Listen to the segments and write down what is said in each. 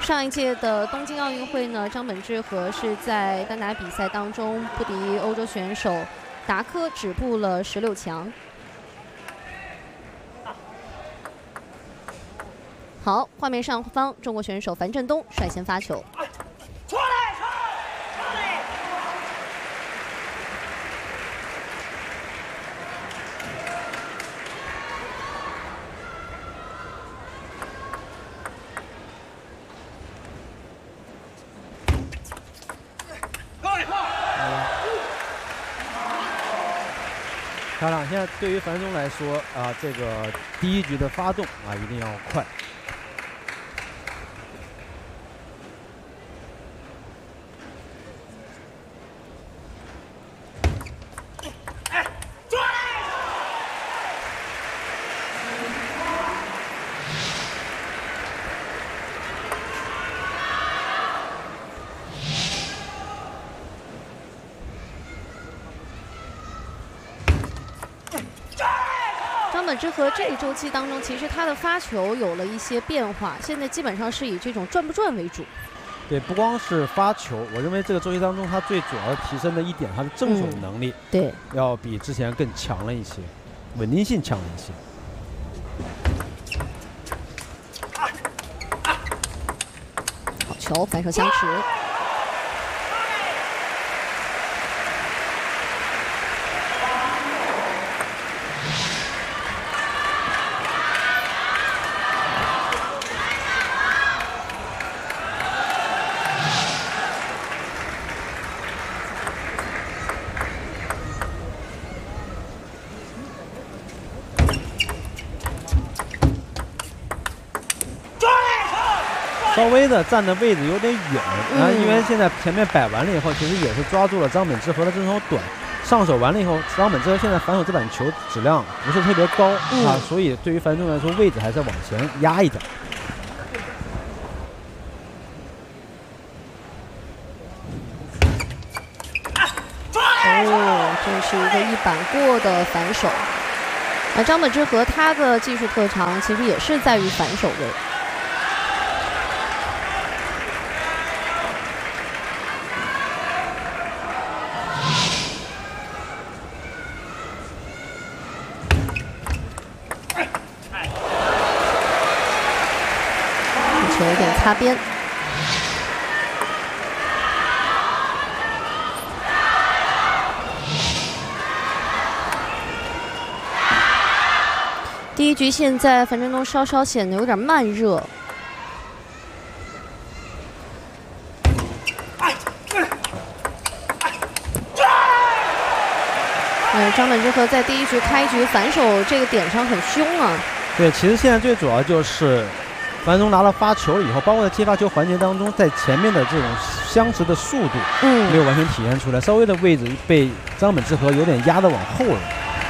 上一届的东京奥运会呢，张本智和是在单打比赛当中不敌欧洲选手达科，止步了16强。好，画面上方，中国选手樊振东率先发球。 漂亮！现在对于樊振东来说啊，这个第一局的发动啊一定要快。 张本智和这一周期当中，其实他的发球有了一些变化，现在基本上是以这种转不转为主。 对，不光是发球，我认为这个周期当中，他最主要提升的一点，他的正手能力， 对， 要比之前更强了一些，稳定性强了一些。 好球，反手相持。 稍微的站的位置有点远啊，因为现在前面摆完了以后，其实也是抓住了张本智和的正手短，上手完了以后，张本智和现在反手这板球质量不是特别高啊，所以对于樊振东来说，位置还是往前压一点。 哦，这是一个一板过的反手。那张本智和他的技术特长其实也是在于反手位。 球有点擦边，第一局现在樊振东稍稍显得有点慢热。张本智和在第一局开局反手这个点上很凶啊。 对，其实现在最主要就是樊振东拿了发球以后，包括在接发球环节当中，在前面的这种相持的速度，没有完全体现出来，稍微的位置被张本智和有点压得往后了。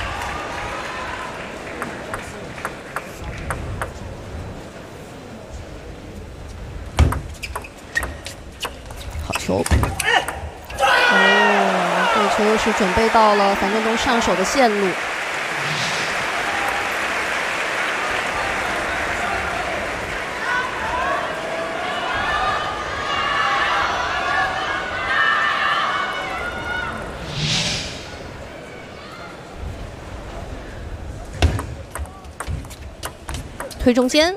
好球！哦，这个球又是准备到了樊振东上手的线路。 推中间，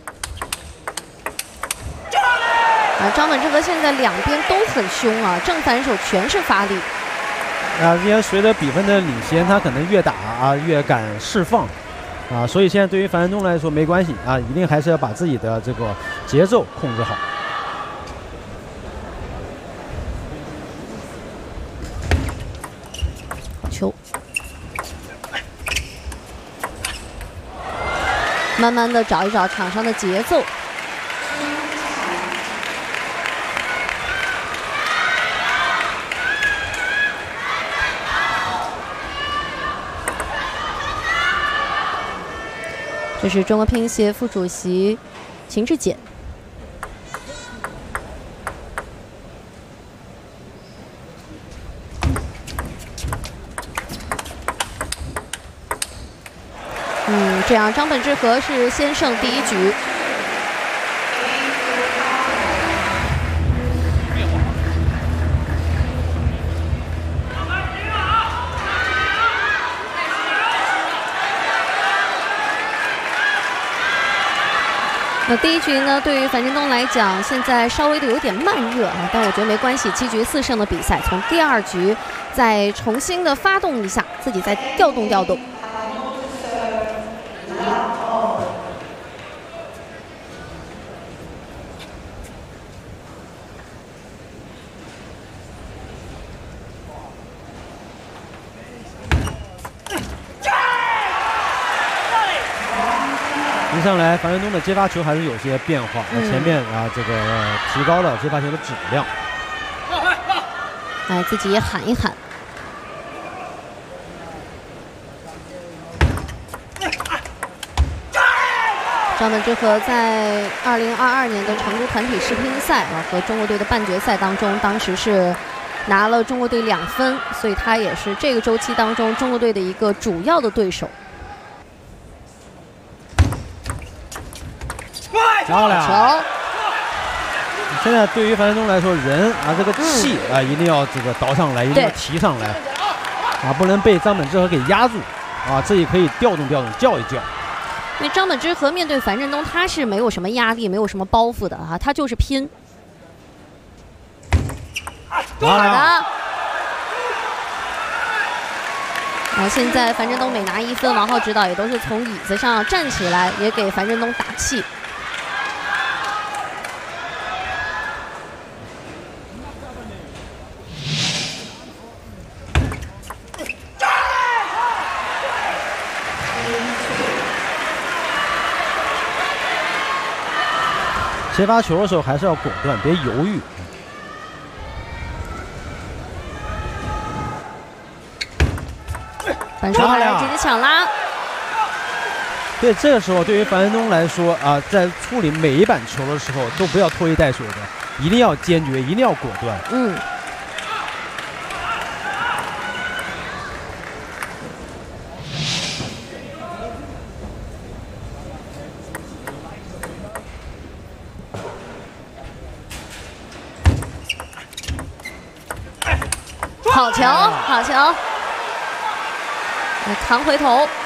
张本智和现在两边都很凶啊，正反手全是发力。 因为随着比分的领先，他可能越打越敢释放，所以现在对于樊振东来说没关系一定还是要把自己的这个节奏控制好。 好球。 慢慢的找一找场上的节奏。这是中国乒协副主席秦志简。这样张本智和是先胜第一局。 那第一局呢，对于樊振东来讲，现在稍微的有点慢热啊，但我觉得没关系，7局4胜的比赛，从第2局再重新的发动一下，自己再调动调动。 一上来，樊振东的接发球还是有些变化。前面啊，这个提高了接发球的质量。 哎，自己也喊一喊。张本智和在2022年的成都团体世乒赛啊和中国队的半决赛当中，当时是拿了中国队2分，所以他也是这个周期当中中国队的一个主要的对手。 漂亮！ 球。 现在对于樊振东来说，人啊这个气啊一定要这个倒上来，一定要提上来，啊不能被张本智和给压住，啊自己可以调动调动，叫一叫。 因为张本智和面对樊振东，他是没有什么压力，没有什么包袱的啊，他就是拼。好的。啊，现在樊振东每拿1分，王浩指导也都是从椅子上站起来，也给樊振东打气。 接发球的时候还是要果断，别犹豫。 反手来直接抢拉。 对，这个时候对于樊振东来说啊，在处理每一板球的时候都不要拖泥带水的，一定要坚决，一定要果断。 好球，好球！扛回头。